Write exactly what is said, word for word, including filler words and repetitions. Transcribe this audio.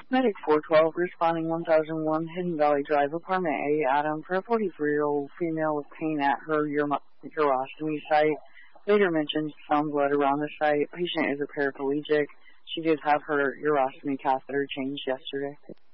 Medic four twelve responding one thousand one Hidden Valley Drive, Apartment A, Adam, for a forty-three-year-old female with pain at her uro- urostomy site. Later mentioned some blood around the site. Patient is a paraplegic. She did have her urostomy catheter changed yesterday.